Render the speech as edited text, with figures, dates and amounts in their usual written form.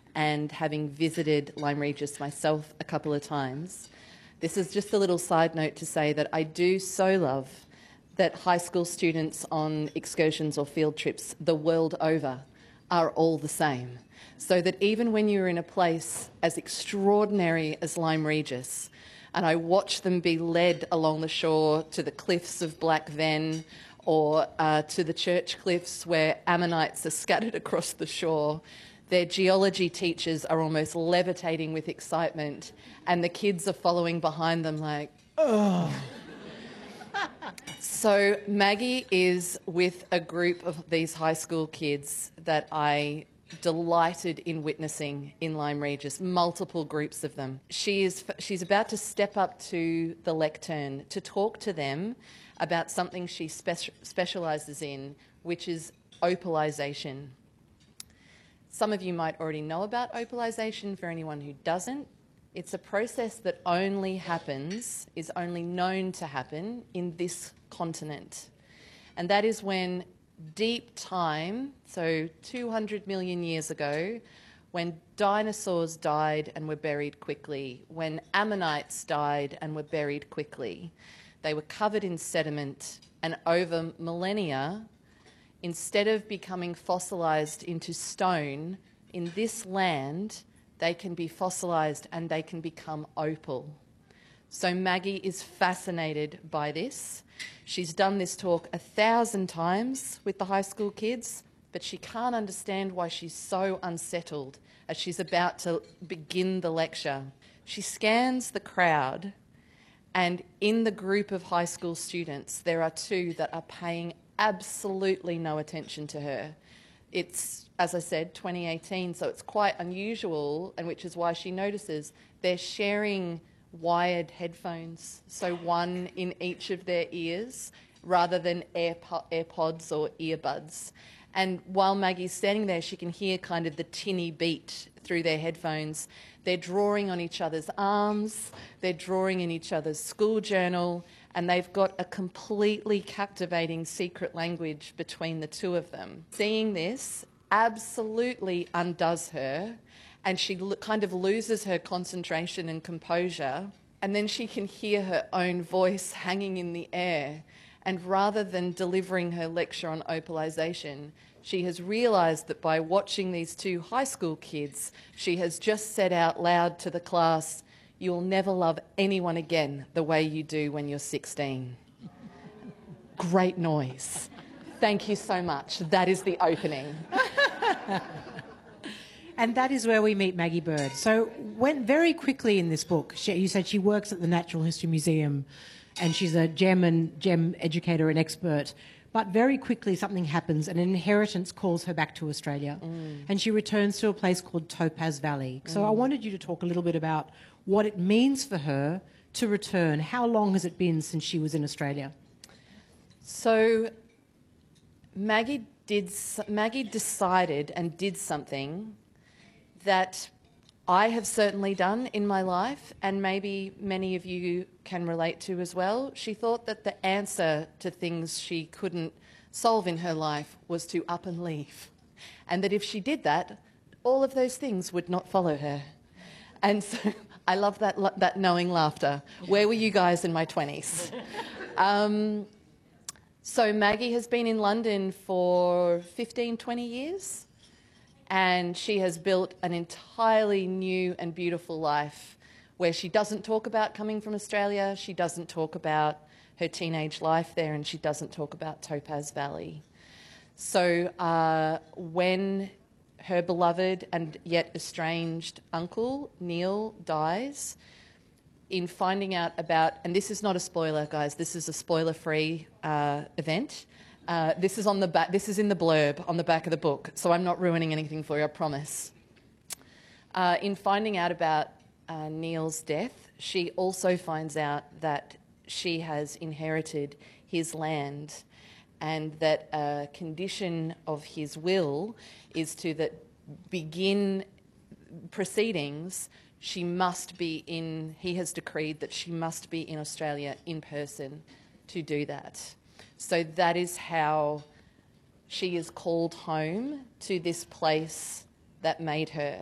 and having visited Lyme Regis myself a couple of times, this is just a little side note to say that I do so love that high school students on excursions or field trips the world over are all the same. So that even when you're in a place as extraordinary as Lyme Regis, and I watch them be led along the shore to the cliffs of Black Ven or to the church cliffs where ammonites are scattered across the shore, their geology teachers are almost levitating with excitement, and the kids are following behind them like, oh. So Maggie is with a group of these high school kids that I delighted in witnessing in Lyme Regis, multiple groups of them. She's about to step up to the lectern to talk to them about something she specialises in, which is opalization. Some of you might already know about opalization. For anyone who doesn't, it's a process that only happens, is only known to happen in this continent. And that is when deep time, so 200 million years ago, when dinosaurs died and were buried quickly, when ammonites died and were buried quickly, they were covered in sediment, and over millennia, instead of becoming fossilised into stone, in this land, they can be fossilised and they can become opal. So Maggie is fascinated by this. She's done this talk 1,000 times with the high school kids, but she can't understand why she's so unsettled as she's about to begin the lecture. She scans the crowd, and in the group of high school students, there are two that are paying absolutely no attention to her. It's, as I said, 2018, so it's quite unusual, and which is why she notices they're sharing wired headphones, so one in each of their ears rather than AirPods or earbuds. And while Maggie's standing there, she can hear kind of the tinny beat through their headphones. They're drawing on each other's arms, they're drawing in each other's school journal, and they've got a completely captivating secret language between the two of them. Seeing this absolutely undoes her, and she kind of loses her concentration and composure, and then she can hear her own voice hanging in the air. And rather than delivering her lecture on opalization, she has realised that by watching these two high school kids, she has just said out loud to the class, "You'll never love anyone again the way you do when you're 16. Great noise. Thank you so much. That is the opening. And that is where we meet Maggie Bird. So when very quickly in this book, you said she works at the Natural History Museum and she's a gem educator and expert. But very quickly something happens and an inheritance calls her back to Australia. And she returns to a place called Topaz Valley. So I wanted you to talk a little bit about what it means for her to return. How long has it been since she was in Australia? So Maggie decided and did something that I have certainly done in my life, and maybe many of you can relate to as well. She thought that the answer to things she couldn't solve in her life was to up and leave, and that if she did that, all of those things would not follow her. And so I love that knowing laughter. Where were you guys in my 20s? So Maggie has been in London for 15, 20 years. And she has built an entirely new and beautiful life where she doesn't talk about coming from Australia, she doesn't talk about her teenage life there, and she doesn't talk about Topaz Valley. So when her beloved and yet estranged uncle, Neil, dies, in finding out about, and this is not a spoiler, guys, this is a spoiler-free event. This is on the back. This is in the blurb on the back of the book, so I'm not ruining anything for you, I promise. In finding out about Neil's death, she also finds out that she has inherited his land, and that a condition of his will is to that begin proceedings. She must be in. He has decreed that she must be in Australia in person to do that. So that is how she is called home to this place that made her.